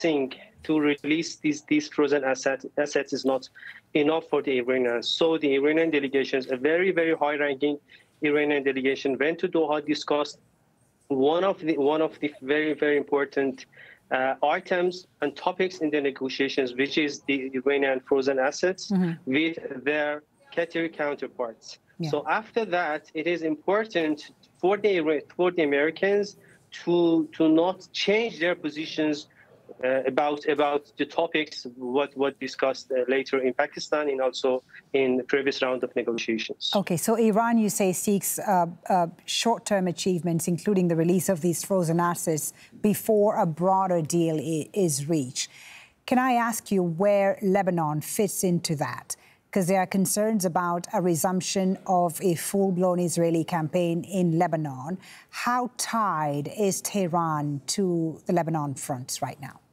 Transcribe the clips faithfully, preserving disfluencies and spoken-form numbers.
think to release these, these frozen asset, assets is not enough for the Iranians. So the Iranian delegations, a very, very high-ranking Iranian delegation, went to Doha, discussed one of the one of the very, very important uh, items and topics in the negotiations, which is the Iranian frozen assets mm-hmm. with their Qatari counterparts. Yeah. So after that, it is important for the for the Americans to to not change their positions uh, about about the topics what what discussed uh, later in Pakistan and also in the previous round of negotiations. Okay, so Iran, you say, seeks uh, uh, short-term achievements, including the release of these frozen assets, before a broader deal is reached. Can I ask you where Lebanon fits into that? Because there are concerns about a resumption of a full-blown Israeli campaign in Lebanon. How tied is Tehran to the Lebanon fronts right now?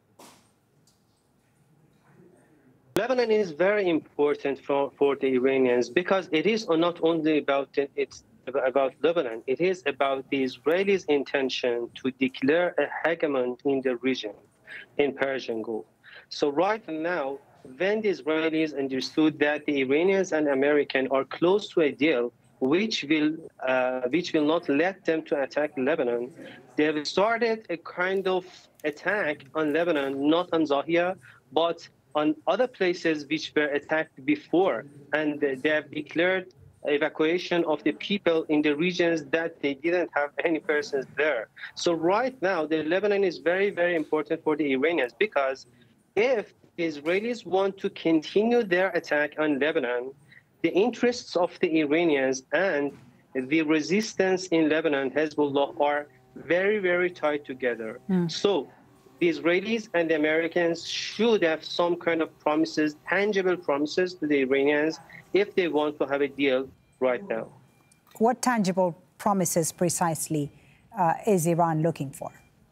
Lebanon is very important for, for the Iranians because it is not only about it's about Lebanon. It is about the Israelis' intention to declare a hegemon in the region, in Persian Gulf. So right now, when the Israelis understood that the Iranians and Americans are close to a deal, which will uh, which will not let them to attack Lebanon, they have started a kind of attack on Lebanon, not on Zahia, but on other places which were attacked before, and they have declared evacuation of the people in the regions that they didn't have any persons there. So right now, the Lebanon is very, very important for the Iranians because if the Israelis want to continue their attack on Lebanon, the interests of the Iranians and the resistance in Lebanon, Hezbollah, are very, very tied together. Mm. So the Israelis and the Americans should have some kind of promises, tangible promises to the Iranians if they want to have a deal right now. What tangible promises precisely uh, is Iran looking for?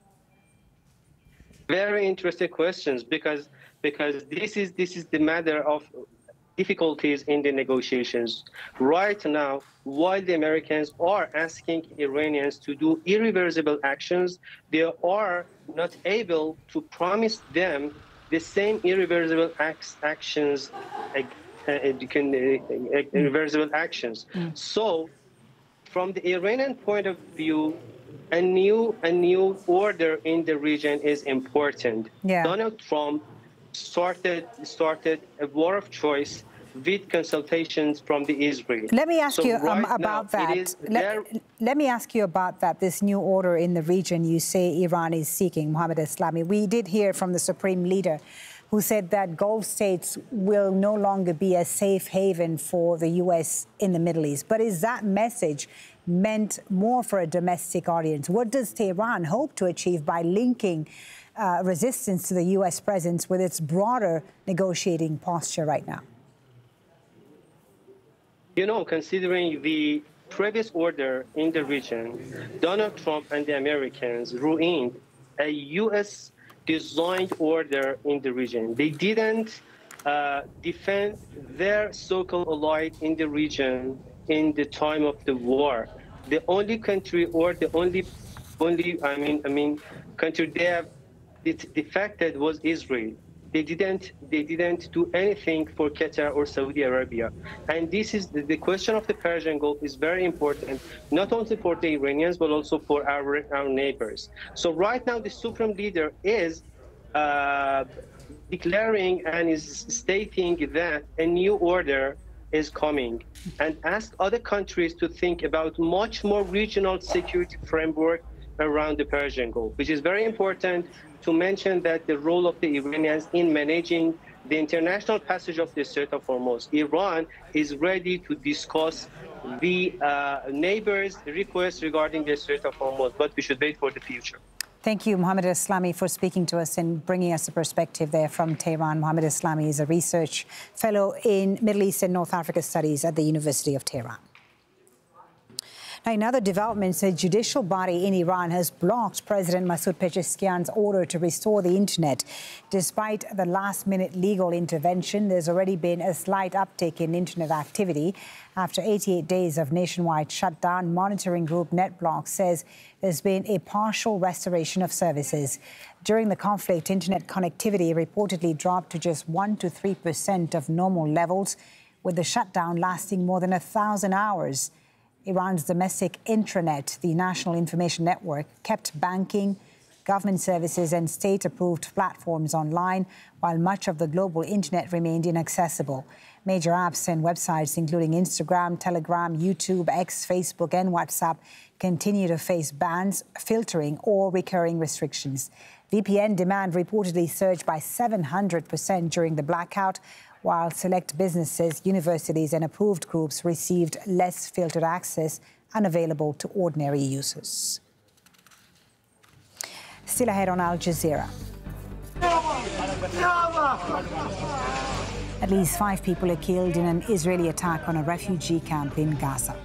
Very interesting questions because because this is this is the matter of difficulties in the negotiations. Right now, while the Americans are asking Iranians to do irreversible actions, they are not able to promise them the same irreversible acts, actions, uh, uh, can, uh, irreversible actions. Mm. So, from the Iranian point of view, a new a new order in the region is important. Yeah. Donald Trump started started a war of choice with consultations from the Israel. Let me ask so you right um, about now, that. Let, let me ask you about that, this new order in the region you say Iran is seeking, Mohammad Eslami. We did hear from the Supreme Leader who said that Gulf states will no longer be a safe haven for the U S in the Middle East. But is that message meant more for a domestic audience? What does Tehran hope to achieve by linking uh, resistance to the U S presence with its broader negotiating posture right now? You know, considering the previous order in the region, Donald Trump and the Americans ruined a U S designed order in the region. They didn't uh, defend their so-called ally in the region in the time of the war. The only country or the only, only I mean, I mean, country they have defected was Israel. They didn't, they didn't do anything for Qatar or Saudi Arabia. And this is the, the question of the Persian Gulf is very important, not only for the Iranians, but also for our, our neighbors. So right now, the Supreme Leader is uh, declaring and is stating that a new order is coming and ask other countries to think about much more regional security framework around the Persian Gulf, which is very important to mention that the role of the Iranians in managing the international passage of the Strait of Hormuz. Iran is ready to discuss the uh, neighbors' requests regarding the Strait of Hormuz, but we should wait for the future. Thank you, Mohammad Eslami, for speaking to us and bringing us a perspective there from Tehran. Mohammad Eslami is a research fellow in Middle East and North Africa Studies at the University of Tehran. Another development, a judicial body in Iran has blocked President Masoud Pezeshkian's order to restore the internet. Despite the last-minute legal intervention, there's already been a slight uptick in internet activity. After eighty-eight days of nationwide shutdown, monitoring group NetBlocks says there's been a partial restoration of services. During the conflict, internet connectivity reportedly dropped to just one to three percent of normal levels, with the shutdown lasting more than a thousand hours. Iran's domestic intranet, the National Information Network, kept banking, government services and state-approved platforms online, while much of the global internet remained inaccessible. Major apps and websites, including Instagram, Telegram, YouTube, X, Facebook and WhatsApp, continue to face bans, filtering or recurring restrictions. V P N demand reportedly surged by seven hundred percent during the blackout, while select businesses, universities and approved groups received less filtered access unavailable to ordinary users. Still ahead on Al Jazeera. At least five people are killed in an Israeli attack on a refugee camp in Gaza.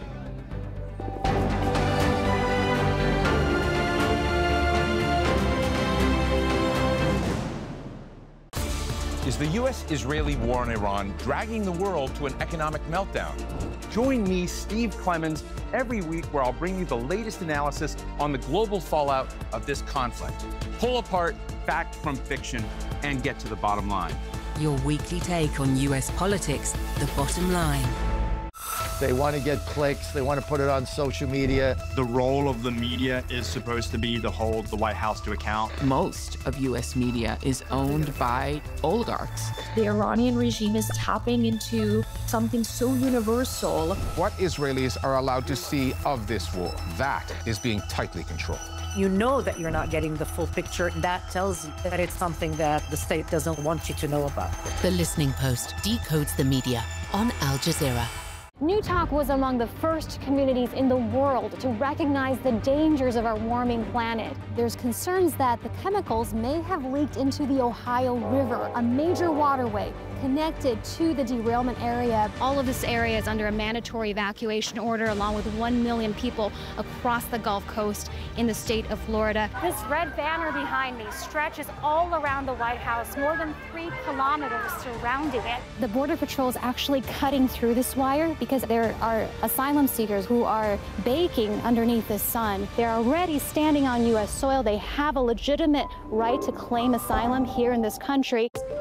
Is the U S Israeli war on Iran dragging the world to an economic meltdown? Join me, Steve Clemons, every week where I'll bring you the latest analysis on the global fallout of this conflict. Pull apart fact from fiction and get to the bottom line. Your weekly take on U S politics, The Bottom Line. They want to get clicks. They want to put it on social media. The role of the media is supposed to be to hold the White House to account. Most of U S media is owned by oligarchs. The Iranian regime is tapping into something so universal. What Israelis are allowed to see of this war, that is being tightly controlled. You know that you're not getting the full picture. That tells you that it's something that the state doesn't want you to know about. The Listening Post decodes the media on Al Jazeera. Newtok was among the first communities in the world to recognize the dangers of our warming planet. There's concerns that the chemicals may have leaked into the Ohio River, a major waterway connected to the derailment area. All of this area is under a mandatory evacuation order, along with one million people across the Gulf Coast in the state of Florida. This red banner behind me stretches all around the White House, more than three kilometers surrounding it. The Border Patrol is actually cutting through this wire because there are asylum seekers who are baking underneath the sun. They're already standing on U S soil. They have a legitimate right to claim asylum here in this country.